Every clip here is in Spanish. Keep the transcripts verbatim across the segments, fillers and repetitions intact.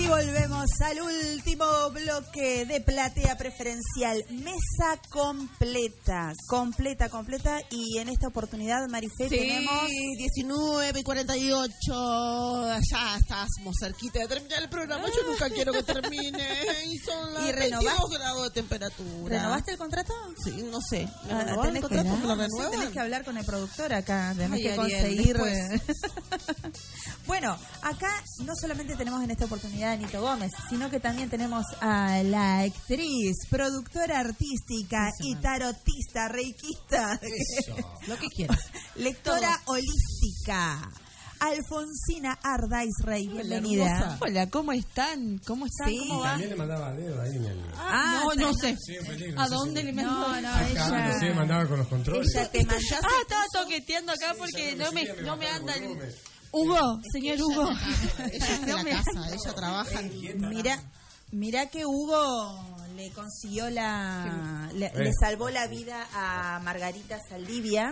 volvemos al último bloque de Platea Preferencial. Mesa completa, completa, completa. Y en esta oportunidad, Marifé, sí, tenemos... diecinueve y cuarenta y ocho. Ya estamos cerquita de terminar el programa. Yo nunca quiero que termine. Y son las ¿Y veintidós grados de temperatura. ¿Renovaste el contrato? Sí, no sé. Ah, ¿Renovaron el contrato? ¿Me lo renuevan? Tenés que hablar con el productor acá. Tenés Ay, que Ariel, conseguir... Bueno, acá no solamente tenemos en esta oportunidad a Nito Gómez, sino que también tenemos a la actriz, productora artística y tarotista, reikista, lo que quieras, lectora Todo. holística, Alfonsina Ardáiz Rey. Bienvenida. Hola, Hola, ¿cómo están? ¿Cómo están? Sí. ¿Cómo va? También le mandaba dedo ahí en el... Ah, no, no sé. Sí, peligro, ¿A sí, dónde sí. le mandó? No, no, Acá, ella... sí, me mandaba con los controles. Ella te manda... Ah, estaba toqueteando acá Sí, porque ya no me, me no me anda... el volumen. Hugo, señor Hugo. Ella es de la casa, ella trabaja. Mira, mira que Hugo le consiguió la... Le, le salvó la vida a Margarita Saldivia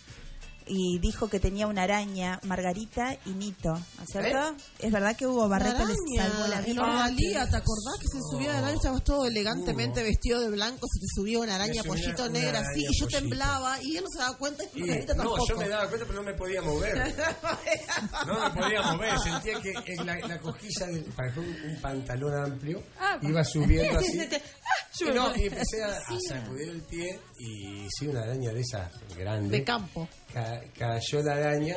y dijo que tenía una araña, Margarita y Nito, ¿no es cierto? ¿Eh? Es verdad que Hugo Barreto le salvó la vida. En Rosalía, ¿te acordás que se subía de araña? Estabas todo elegantemente Hugo. vestido de blanco, se te subía una araña Me pollito subía negra una así, araña y yo pollito. temblaba, y él no se daba cuenta, y Y, Margarita no, tampoco. yo me daba cuenta, pero no me podía mover. No me podía mover. Sentía que en la, la cosquilla, del, para un, un pantalón amplio, Ah, iba subiendo así. Yo Y, me no, acuerdo. y empecé a, a sacudir el pie y sí, una araña de esas grandes. De campo. Ca- cayó la araña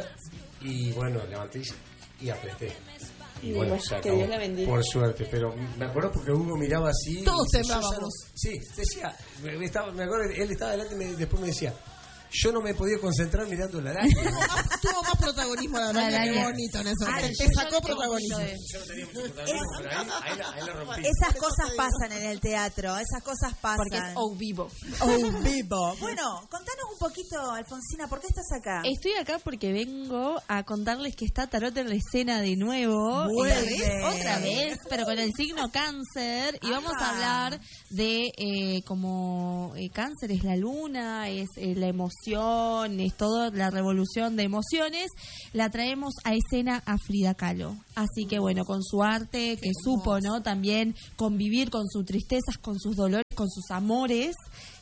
y bueno, levanté y apreté. Y bueno, se acabó, Dios la bendiga. por suerte. Pero me acuerdo porque Hugo miraba así. Todos y dice, yo ya temblábamos. no- Sí, decía, me, me estaba, me acuerdo, él estaba delante y me- después me decía, yo no me podía concentrar mirando la araña. Tuvo más, tuvo más protagonismo la araña, qué bonito en eso. Ay, te, yo- te sacó yo- protagonismo. Yo no tenía mucho protagonismo, pero ahí, ahí, la, ahí la rompí. Esas cosas pasan en el teatro, esas cosas pasan. Porque es au vivo. Oh, vivo. Bueno, contanos un poquito, Alfonsina, ¿por qué estás acá? Estoy acá porque vengo a contarles que está Tarot en la escena de nuevo. Vuelve. Otra vez, otra vez, pero con el signo cáncer. Y vamos a hablar de eh, como eh, cáncer es la luna, es eh, la emoción, es toda la revolución de emociones. La traemos a escena a Frida Kahlo. Así que bueno, con su arte, que supo, ¿no? También convivir con sus tristezas, con sus dolores, con sus amores.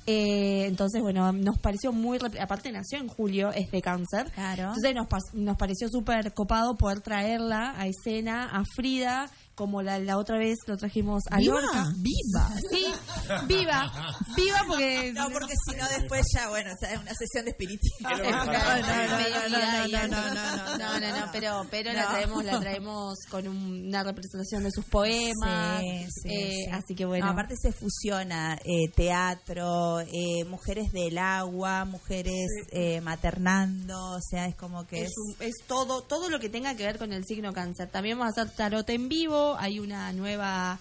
Eh, entonces, bueno, nos pareció muy... rep- Aparte nació en julio, es de cáncer. Claro. Entonces nos, pas- nos pareció súper copado poder traerla a escena, a Frida, como la, la otra vez lo trajimos a ¿Viva? Lorca. ¡Viva! Sí, viva. Viva porque... No, porque si no después ya, bueno, o sea, es una sesión de espiritismo. Es lo que No, pasa. no, no, no, no, no, no, no, no, no, no, pero, pero la No. traemos, la traemos con un- una representación de sus poemas. Sí, sí, eh, sí. Así que bueno. No, aparte se fusiona eh, teatro, eh, mujeres del agua, mujeres eh, maternando, o sea, es como que es... Es, un- es todo todo lo que tenga que ver con el signo cáncer. También vamos a hacer tarot en vivo. Hay una nueva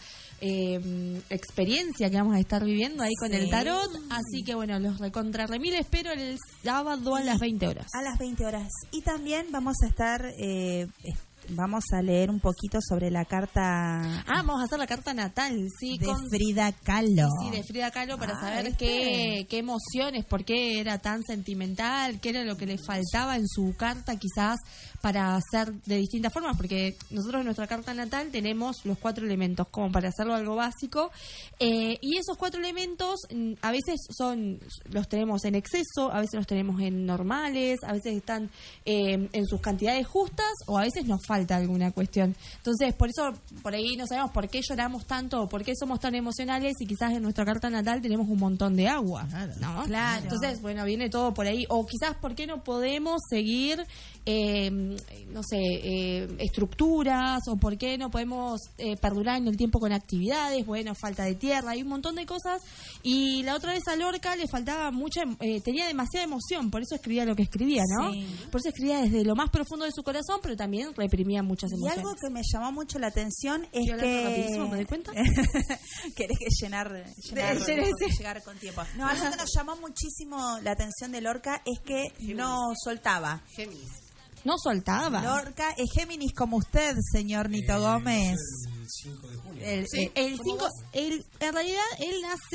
eh, experiencia que vamos a estar viviendo ahí con Sí. el tarot. Así que bueno, los recontra remil espero el sábado a las veinte horas. A las veinte horas. Y también vamos a estar... Eh, eh, vamos a leer un poquito sobre la carta Ah, vamos a hacer la carta natal, sí, de con Frida Kahlo. Sí, de Frida Kahlo para Ah, saber ¿viste? qué, qué emociones, por qué era tan sentimental, qué era lo que le faltaba en su carta quizás para hacer de distintas formas, porque nosotros en nuestra carta natal tenemos los cuatro elementos como para hacerlo algo básico, eh, y esos cuatro elementos mm, a veces son los tenemos en exceso, a veces los tenemos en normales, a veces están eh, en sus cantidades justas o a veces nos falta alguna cuestión. Entonces, por eso por ahí no sabemos por qué lloramos tanto o por qué somos tan emocionales y quizás en nuestra carta natal tenemos un montón de agua, ¿no? Claro. Entonces, bueno, viene todo por ahí. O quizás por qué no podemos seguir, eh, no sé, eh, estructuras, o por qué no podemos eh, perdurar en el tiempo con actividades, bueno, falta de tierra, hay un montón de cosas. Y la otra vez a Lorca le faltaba mucha, eh, tenía demasiada emoción, por eso escribía lo que escribía, ¿no? Sí. Por eso escribía desde lo más profundo de su corazón, pero también reprimía muchas Y emociones. algo que me llamó mucho la atención es Estoy hablando que... rapidísimo, ¿me doy cuenta? Querés que llenar, llenar, De- llenar ese- llegar con tiempo. No, algo que nos llamó muchísimo la atención de Lorca es que no soltaba. Géminis. No soltaba. Lorca es Géminis como usted, señor Nito Gómez. El cinco de junio. El- Eh, el cinco, él, en realidad él nace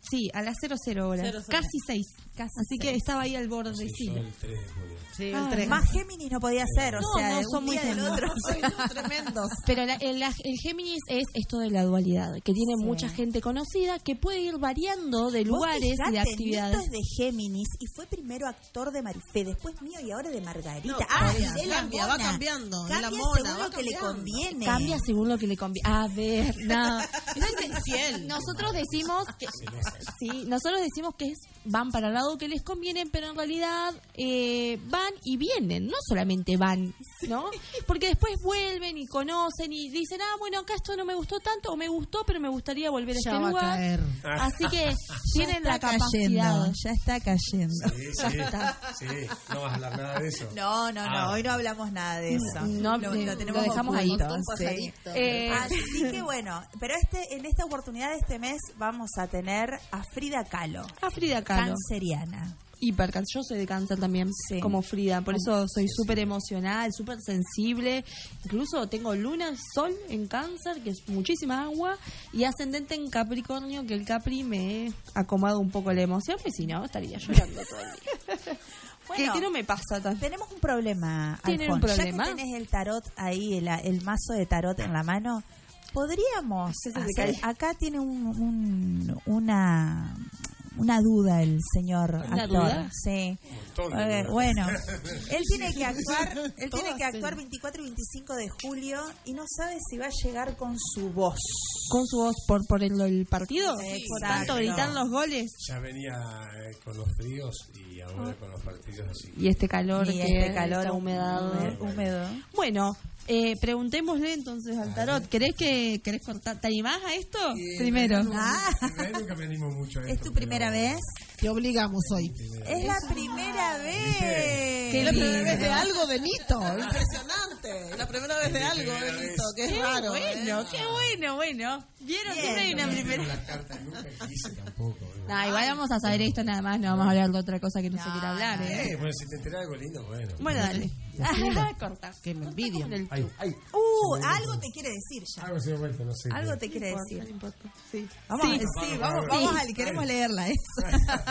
Sí, a las cero cero horas. Cero, cero. Casi seis. Casi Así que seis. estaba ahí al borde Sí, sí. yo el tres de junio. Sí, Ah, el tres. Más Géminis no podía ser, o No, sea, no, de son un muy día del Géminis. otro. Ay, no, tremendos. Pero la- el, el Géminis es esto de la dualidad, que tiene Sí. mucha gente conocida, que puede ir variando de Vos lugares y de fijate, actividades. Nito es de Géminis y fue primero actor de Marifé, después mío y ahora de Margarita. No, ah, cambia, y de la cambia, va mona. cambiando, de Cambia la mona, según va lo que le cambiando. conviene. Cambia según lo que le conviene. A ver, no. Es infiel. Nosotros decimos que sí, nosotros decimos que es, van para el lado que les conviene, pero en realidad eh, van y vienen, no solamente van, ¿no? Porque después vuelven y conocen y dicen, ah, bueno, acá esto no me gustó tanto, o me gustó, pero me gustaría volver a Ya este va a lugar. caer. Así que tienen la Está capacidad. cayendo, ya está cayendo. Sí, sí, sí. No vas a hablar nada de eso. No, no, no, Ah. hoy no hablamos nada de eso. No, lo, eh, lo tenemos lo dejamos ahí. oculto, Un sí. pajarito. Eh, Así que bueno, pero este en esta oportunidad de este mes vamos a tener a Frida Kahlo, a Frida Kahlo. canceriana. Hipercáncer. Yo soy de cáncer también, Sí. como Frida. Por eso soy súper emocional, súper sensible. Incluso tengo luna, sol en cáncer, que es muchísima agua, y ascendente en Capricornio, que el Capri me acomoda un poco la emoción, porque si no, estaría llorando todo el día. Bueno, que, que no me pasa tanto. tenemos un problema, ¿Tienen un Alfon. problema? Ya que tenés el tarot ahí, el, el mazo de tarot en la mano, podríamos Se te hacer, cae. acá tiene un, un- una una duda el señor ¿Una actor. duda? Sí. montón de Eh, dudas. bueno, él tiene que actuar, él Todas tiene que actuar en- veinticuatro y veinticinco de julio y no sabe si va a llegar con su voz. ¿Con su voz por, por el, el partido? Sí, ¿Por exacto. tanto gritar los goles? Ya venía eh, con los fríos y ahora con los partidos así. Y este calor, Y que este calor esta humedad. húmedo. húmedo. Bueno, eh, preguntémosle entonces al tarot. ¿Querés que querés cortar? ¿Te animás a esto? Primero. Ah, En realidad nunca me animo mucho a esto. ¿es tu pero- primera vez? Te obligamos hoy. Es la primera vez. Qué Es la primera lindo. vez de algo de Nito. Impresionante. Es la primera vez de algo de Nito. Que es Qué raro. bueno, ¿eh? qué bueno, bueno. ¿Vieron? Bien. Siempre hay una No primera. tengo las cartas, nunca quise tampoco. ¿no? No, igual vamos a saber esto nada más, no vamos a hablar de otra cosa que no, se quiera hablar, ¿eh? Eh, bueno, si te enterás algo lindo, bueno. Bueno, dale. Corta. Que me envidian. Con el Ay, tú. ay. Uh, algo te quiere decir ya. Algo se dio vuelta, no sé. Algo qué. te quiere No decir. importa. Sí. Vamos, Sí. sí, Vamos, vamos, vamos. vamos Sí. al, queremos leerla eso.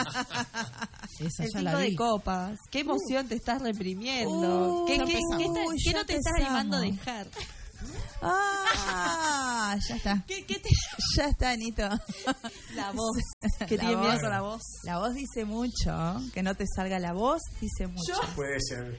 Esa El ya cinco la de vi. copas. ¿Qué emoción te estás reprimiendo? Uh, ¿Qué, ya qué- empezamos. qué está- Uy, qué ya no te estás animando a empezamos. dejar? Ah, ya está. ¿Qué, qué te... Ya está, Anito. La voz. Que La tiene voz. miedo con la voz. La voz dice mucho. Que no te salga la voz dice mucho. Puede ser.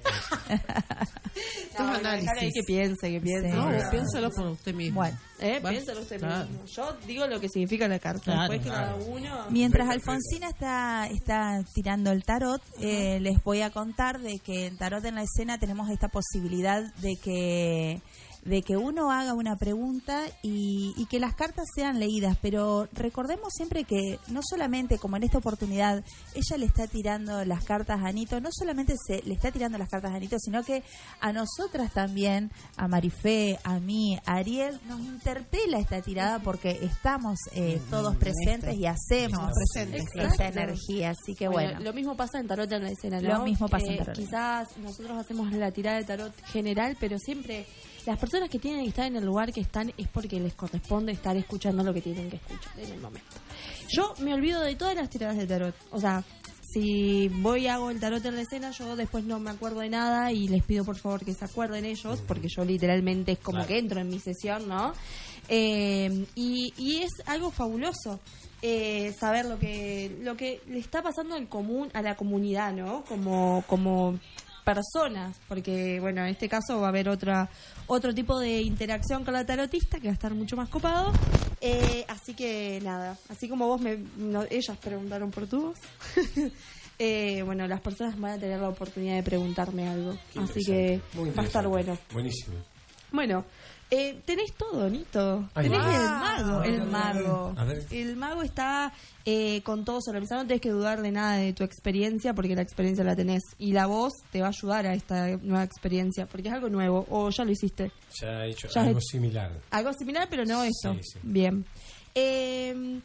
Esto es análisis. Déjale ahí que piense, que piense. Sí. No, Claro. piénsalo por usted mismo. Bueno, Eh, Bueno, piénsalo usted claro. mismo. Yo digo lo que significa la carta. Claro, Después que claro. cada uno... mientras Perfecto. Alfonsina está, está tirando el tarot, eh, les voy a contar de que en Tarot en la Escena tenemos esta posibilidad de que de que uno haga una pregunta y, y que las cartas sean leídas, pero recordemos siempre que no solamente, como en esta oportunidad, ella le está tirando las cartas a Anito, no solamente se le está tirando las cartas a Anito, sino que a nosotras también, a Marifé, a mí, a Ariel, nos interpela esta tirada porque estamos eh, todos presentes y hacemos presentes, esta claro. energía, así que Bueno, bueno. lo mismo pasa en tarot en la escena, ¿no? Lo mismo pasa en Eh, tarot. Quizás nosotros hacemos la tirada de tarot general, pero siempre las personas que tienen que estar en el lugar que están es porque les corresponde estar escuchando lo que tienen que escuchar en el momento. Yo me olvido de todas las tiradas de tarot. O sea, si voy y hago el tarot en la escena, yo después no me acuerdo de nada y les pido por favor que se acuerden ellos, porque yo literalmente es como Claro. que entro en mi sesión, ¿no? Eh, y, y es algo fabuloso. Eh, saber lo que lo que le está pasando al común a la comunidad, ¿no? Como como personas, porque bueno, en este caso va a haber otra otro tipo de interacción con la tarotista que va a estar mucho más copado. Eh, así que nada, así como vos me no, ellas preguntaron por tu voz. eh, bueno, las personas van a tener la oportunidad de preguntarme algo, Qué así que interesante. Muy va a estar interesante. bueno. Buenísimo. Bueno, eh, tenés todo, Nito. Ahí Tenés va. el mago, Ah, el a ver, mago. a ver. El mago está eh, con todo organizado, no tenés que dudar de nada de tu experiencia porque la experiencia la tenés. Y la voz te va a ayudar a esta nueva experiencia porque es algo nuevo o ya lo hiciste. Ya he hecho Ya algo he- similar. Algo similar, pero no esto. Sí, sí. Bien. Eh,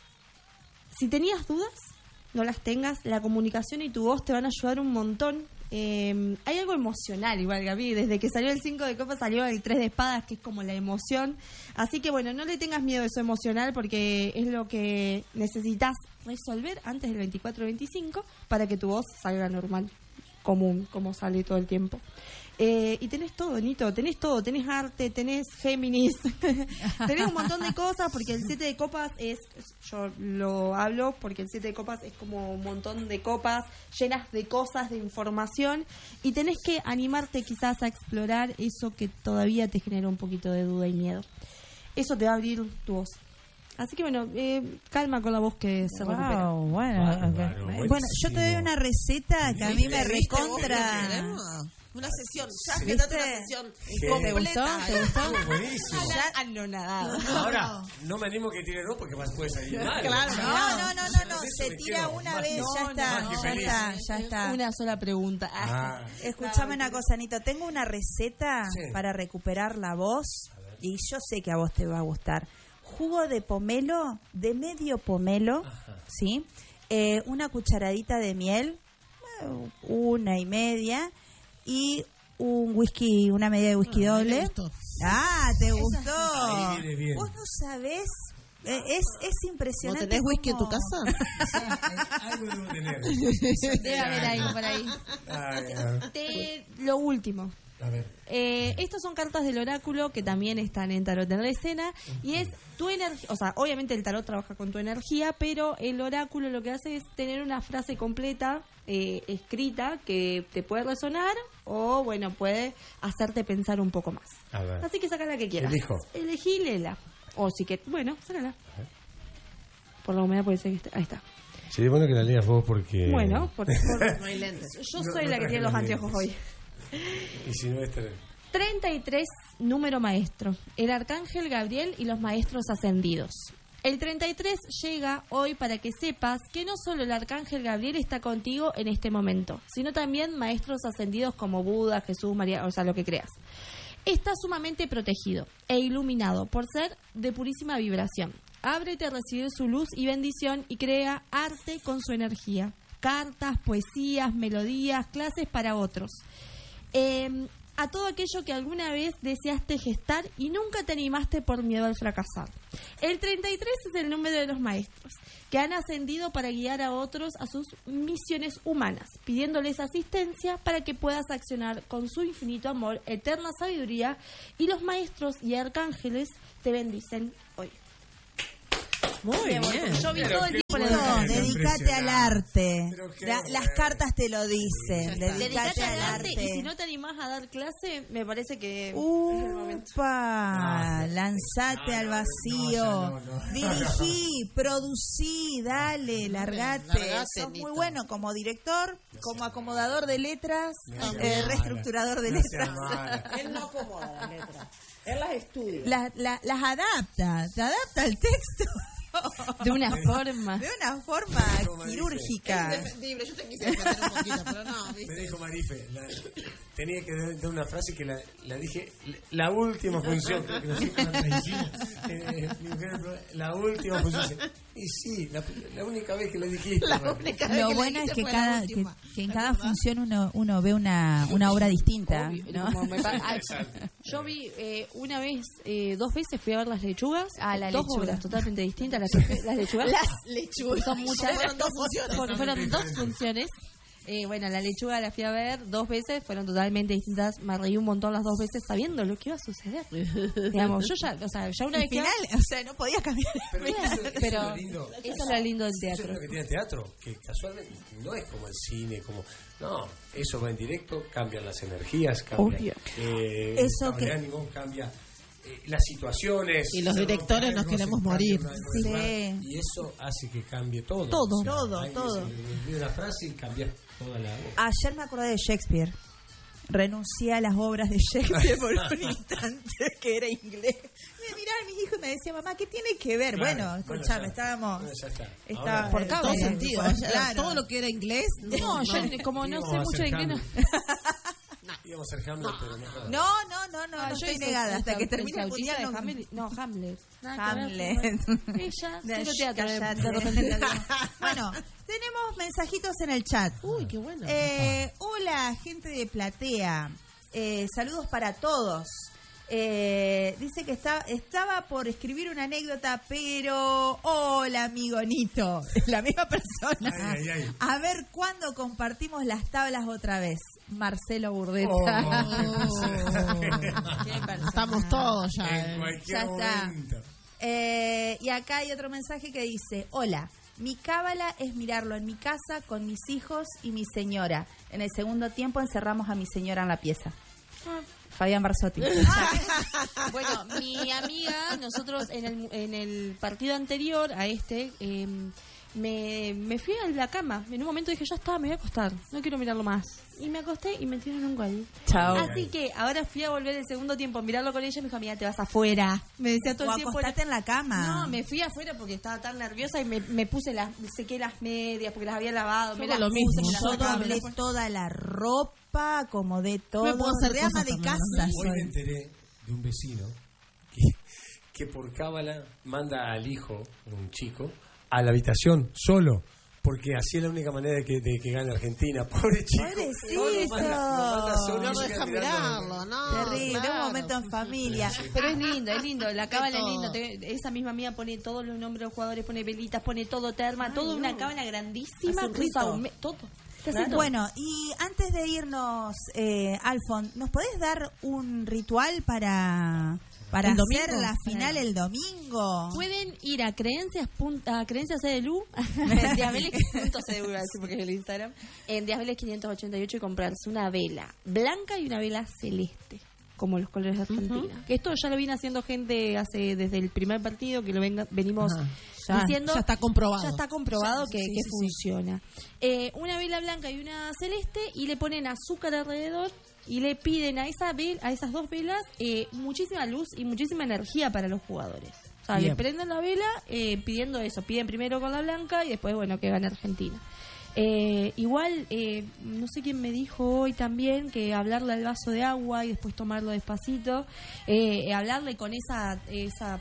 si tenías dudas, no las tengas. La comunicación y tu voz te van a ayudar un montón Eh, hay algo emocional igual, Gaby. Desde que salió el cinco de copas salió el tres de espadas, que es como la emoción. Así que bueno, no le tengas miedo a eso emocional, porque es lo que necesitas resolver antes del veinticuatro veinticinco para que tu voz salga normal, común, como sale todo el tiempo. Eh, y tenés todo, Nito, tenés todo, tenés arte, tenés Géminis, tenés un montón de cosas, porque el siete de copas es, yo lo hablo porque el siete de copas es como un montón de copas llenas de cosas, de información, y tenés que animarte quizás a explorar eso que todavía te genera un poquito de duda y miedo. Eso te va a abrir tu voz. Así que bueno, eh, calma con la voz que se Wow, recupera. bueno, Bárbaro, okay. Bueno, yo te doy una receta que a mí me ¿Viste vos lo que recontra... queremos? Una sesión, ya Sí. agendate una ¿Viste? sesión ¿Qué? completa. ¿Te gustó? Estuvo buenísimo. Ya anonadado. Ahora, no me animo que tire dos porque más puede salir mal. Claro. No, no, no, no, no, De eso se me tira quedo una más- vez, no, ya no, está, más que ya feliz. está, ya está. Una sola pregunta. Ah, Escuchame una cosa, Anito, tengo una receta Sí. para recuperar la voz y yo sé que a vos te va a gustar. Jugo de pomelo, de medio pomelo, ¿sí? Eh, una cucharadita de miel, eh, una y media, y un whisky, una medida de whisky Ah, me doble. gustó. Ah, ¿te gustó? Ahí viene bien. Vos no sabés, eh, es, es ¿No impresionante. tenés whisky en tu cómo- casa? algo debo tener. Debe haber ahí por ahí. Ay, ay. Te- lo último. A ver. Eh, estas son cartas del oráculo que también están en Tarot en la escena, y es tu energía, o sea, obviamente el tarot trabaja con tu energía, pero el oráculo lo que hace es tener una frase completa eh, escrita que te puede resonar o bueno, puede hacerte pensar un poco más. A ver. Así que saca la que quieras. Elijo. Elegí, léela. O si que, bueno, sácala. Por la humedad puede ser que esté. Ahí está. Sería bueno que la leas vos porque... Bueno, por, por- No hay lentes. yo No, soy no la que traje tiene los los anteojos hoy. lentes. Y si no, este... treinta y tres, número maestro. El arcángel Gabriel y los maestros ascendidos. El treinta y tres llega hoy para que sepas que no solo el arcángel Gabriel está contigo en este momento, sino también maestros ascendidos como Buda, Jesús, María, o sea, lo que creas. Está sumamente protegido e iluminado por ser de purísima vibración. Ábrete a recibir su luz y bendición y crea arte con su energía. Cartas, poesías, melodías, clases para otros. Eh, a todo aquello que alguna vez deseaste gestar y nunca te animaste por miedo al fracasar. El treinta y tres es el número de los maestros, que han ascendido para guiar a otros a sus misiones humanas, pidiéndoles asistencia para que puedas accionar con su infinito amor, eterna sabiduría, y los maestros y arcángeles te bendicen hoy. Muy Bien, bien. yo vi Pero todo el qué tiempo la bueno. educación. No, dedícate al arte. Pero qué La- bueno. las cartas te lo dicen. Dedícate Dedicate al al arte, y si arte. no te animás a dar clase, me parece que es el momento. Upa, No, lanzate no, al no, vacío, no, no, no. dirigí, producí, dale, largate. Largate, Sos muy Nito. bueno como director, como acomodador de letras, No seas eh, mala. reestructurador de No seas letras. mala. Él no acomoda las letras. Él las estudia. La- la- las adapta, te adapta al texto De una forma. de una forma Como dice. quirúrgica. Indefendible. Yo te quise defender un poquito, pero no, Me ¿viste? dijo Marife, la- tenía que dar una frase que la, la dije, la última función, creo que no sé cuántas hicimos. Eh, mi mujer, la última función. Y sí, la, la única vez que la dijiste. La Marife. única vez Lo que le bueno es dijiste que fue la cada que, última. que en ¿Te cada acordás? función uno uno ve una, una obra distinta, Obvio, ¿no? como me pa- Ay, yo vi eh, una vez, eh, dos veces fui a ver las lechugas. Ah, la dos lechuga. obras totalmente distintas. Las, lechu- las lechugas. Las lechugas. Son muchas. Fueron dos funciones. Porque fueron dos funciones. Eh, bueno, la lechuga la fui a ver dos veces, fueron totalmente distintas. Me reí un montón las dos veces sabiendo lo que iba a suceder. Digamos, yo ya, o sea, ya una Al vez que. final, o sea, no podía cambiar. Pero, eso, eso Pero es lo lindo. eso es lo lindo del Eso es teatro. lo que tiene el teatro, que casualmente no es como el cine, como no, eso va en directo, cambian las energías, cambia Obvio. eh, Eso el estado que- de ánimo, cambia eh, las situaciones. Y los se directores rompe nos algo, queremos se cambia morir. una- una- Sí. Y eso hace que cambie todo. Todo. O sea, Todo, hay- todo. se le olvida una frase y cambia toda la voz. Ayer me acordé de Shakespeare. Renuncié a las obras de Shakespeare por un instante que era inglés. Me miraban mis hijos y me decían, mamá, ¿qué tiene que ver? Claro, bueno, bueno, escuchame, ya. estábamos... Bueno, ya está. Estaba, Ahora- Por Todo cable. sentido. Pues, o sea, claro. Todo lo que era inglés. No, yo como no sé mucho de inglés, no. Y íbamos a hacer Hamlet, pero no. No, no, no, no, no yo estoy hice negada hasta el- que el termine el flautista de función. Hamlet. No, Hamlet. Nada que ver. Hamlet. Ella, De- cero teatro. de- cállate. de repente. Bueno, tenemos mensajitos en el chat. Uy, qué bueno. Eh, hola, gente de Platea. Eh, saludos para todos. Eh, dice que está, estaba por escribir una anécdota, pero hola, amigo Nito, la misma persona. Ay, ay, ay. A ver cuándo compartimos las tablas otra vez. Marcelo Burdeta. Oh, Qué persona. Estamos todos ya. en eh. cualquier Ya está. momento. Eh, y acá hay otro mensaje que dice: hola, mi cábala es mirarlo en mi casa con mis hijos y mi señora. En el segundo tiempo encerramos a mi señora en la pieza. Fabián Barsotti. Bueno, mi amiga, nosotros en el, en el partido anterior a este, eh, me, me fui a la cama. En un momento dije, ya está, me voy a acostar, no quiero mirarlo más. Y me acosté y me metieron un gol. Chao. Así que ahora fui a volver el segundo tiempo a mirarlo con ella y me dijo, mira, te vas afuera. Me decía todo O el tiempo. acostate en la cama. No, me fui afuera porque estaba tan nerviosa y me, me puse las, sequé las medias porque las había lavado. Me Yo las lo puse, mismo. me las Yo sacaba, me doblé las puse. toda la ropa, acomodé todo. Me puedo hacer Dama cosas de también, casa. Hoy me soy. enteré de un vecino que, que por cábala manda al hijo, un chico, a la habitación solo. Porque así es la única manera de que, de que gane Argentina. Pobre chico. Pobrecito. Lo manda, lo manda solo y No llega deja mirando. mirarlo, no. Terrible, claro. un momento en familia. Pero es lindo, es lindo, la cábala es todo. lindo. Te- esa misma mía pone todos los nombres de los jugadores, pone velitas, pone todo terma, todo una cábala grandísima, Hace un con rito. saume- todo. Te hace todo. Bueno, y antes de irnos, eh, Alfon, ¿nos podés dar un ritual para, para ¿El hacer domingo? la final el domingo? Pueden ir a creencias pun- a creencias C D L U, Diabeles punto C D L U, iba a decir porque es el Instagram, en Diabeles quinientos ochenta y ocho y comprarse una vela blanca y una vela celeste, como los colores de Argentina. Que esto ya lo viene haciendo gente hace desde el primer partido, que lo venga- venimos Ajá. Ya- diciendo. ya está comprobado. Ya está comprobado Ya, que, sí, que sí, sí. funciona. Eh, una vela blanca y una celeste y le ponen azúcar alrededor y le piden a esa vel- a esas dos velas eh, muchísima luz y muchísima energía para los jugadores. O sea, Bien. le prenden la vela eh, pidiendo eso. Piden primero con la blanca y después, bueno, que gane Argentina. Eh, igual, eh, no sé quién me dijo hoy también que hablarle al vaso de agua y después tomarlo despacito. Eh, hablarle con esa... esa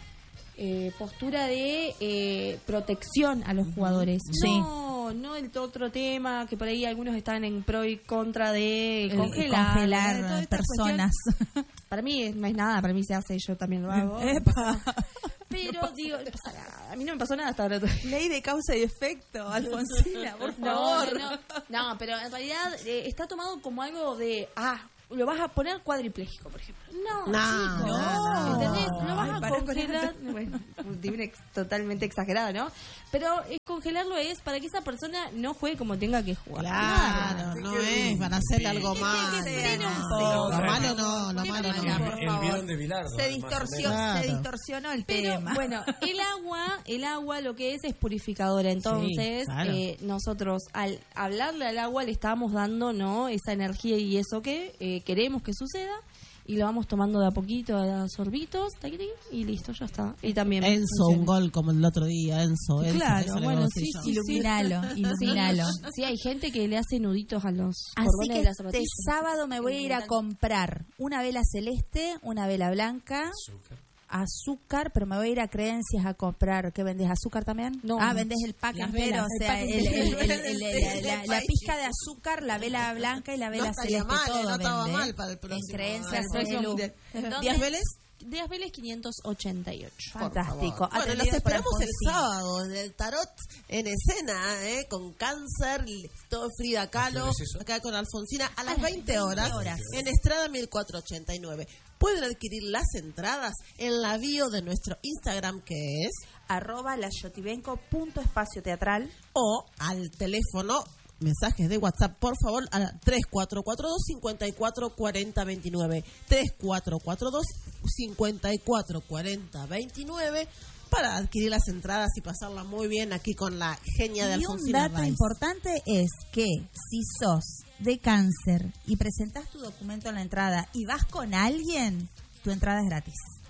eh, postura de eh, protección a los jugadores. Sí. No, no el otro tema que por ahí algunos están en pro y contra de El- congelar, congelar ¿verdad? Toda esta personas. cuestión. Para mí es- no es nada, para mí se hace, yo también lo hago. Epa. Pero digo, no pasa nada. A mí no me pasó nada hasta ahora. Ley de causa y efecto, Alfonsina, por No, favor. no, no, no, pero en realidad eh, está tomado como algo de, ah, lo vas a poner cuadripléjico, por ejemplo. No, No, chicos, no, no. ¿entendés? Lo vas Ay, a pará con congelar. Bueno, un ex- totalmente exagerado, ¿no? Pero eh, congelarlo es para que esa persona no juegue como tenga que jugar. Claro, no es para hacerle algo malo. que frene un No, poco. Lo malo no, lo Que malo frene, no. por El favor. bidón de Bilardo. Se más o distorsionó, menos. Claro. se distorsionó el Pero tema. bueno, el agua, el agua lo que es es purificadora. Entonces, Sí, claro. eh, nosotros al hablarle al agua le estamos dando, ¿no? Esa energía y eso que eh, queremos que suceda y lo vamos tomando de a poquito, a sorbitos, taquití, y listo, ya está. Y también Enzo, funciona. un gol como el otro día, Enzo. Enzo Claro, eso le bueno, voy a decir sí, yo. sí, Iluminalo, iluminalo. Sí, hay gente que le hace nuditos a los Así cordones que de las este zapatillas. sábado me voy a ir a comprar una vela celeste, una vela blanca, Azúcar. azúcar, pero me voy a ir a Creencias a comprar. ¿Qué vendés? ¿Azúcar también? No. Ah, vendés el pack Las entero, velas, o el sea, pack el- el- entero. el- el- el- la, la pizca de azúcar, la vela blanca y la vela No estaría celeste, mal, todo no estaba vende. mal para el próximo- En Creencias para el próximo de Lu. mundial. ¿Dónde? ¿Díaz Vélez? Díaz Vélez quinientos ochenta y ocho. Fantástico. Bueno, los Atendidos por esperamos el Alfonsina. sábado en el Tarot en escena, ¿eh? Con Cáncer, todo Frida Kahlo, ¿A qué hora es eso? acá con Alfonsina, a las las veinte horas, horas. en Estrada mil cuatrocientos ochenta y nueve. Pueden adquirir las entradas en la bio de nuestro Instagram, que es, Arroba la yotibenco punto espacio teatral. o al teléfono, mensajes de WhatsApp, por favor, a tres cuatro cuatro dos, cinco cuatro cuatro cero dos nueve. tres cuatro cuatro dos, cinco cuatro cuatro cero dos nueve para adquirir las entradas y pasarla muy bien aquí con la genia de Y un Alfonsina dato Rice. importante es que si sos de Cáncer y presentás tu documento en la entrada y vas con alguien, tu entrada es gratis.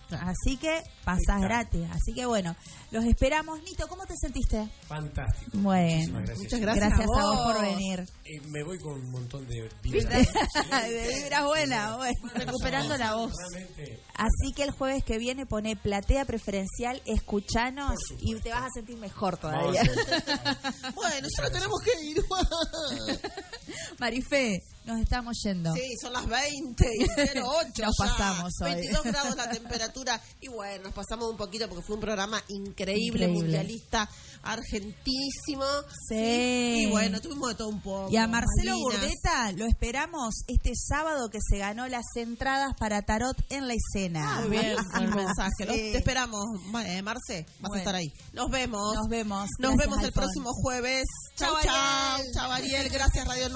Así que pasás gratis. Así que bueno, los esperamos. Nito, ¿cómo te sentiste? Fantástico. Bueno, gracias. Muchas gracias, gracias a a vos. vos por venir. Eh, me voy con un montón de vibras. De vibras buenas, bueno. Recuperando la voz. Realmente, Así que el jueves que viene pone platea preferencial, escuchanos y te vas a sentir mejor todavía. Bueno, ya no tenemos que ir. Marifé, nos estamos yendo. Sí, son las veinte y cero ocho. Nos ya. pasamos hoy. veintidós grados la temperatura. Y bueno, nos pasamos un poquito porque fue un programa increíble, Increíble. mundialista, argentísimo. Sí. Y bueno, tuvimos de todo un poco. Y a Marcelo Malvinas. Burdeta lo esperamos este sábado que se ganó las entradas para Tarot en la escena. Ah, bien, el mensaje. Los- Sí. te esperamos, Ma- eh, Marce. Vas Bueno. a estar ahí. Nos vemos. Nos vemos. Nos Gracias, vemos el Alfonso. próximo jueves. Chau, Chau, chau. Ariel. Chau, Ariel. Gracias, Radio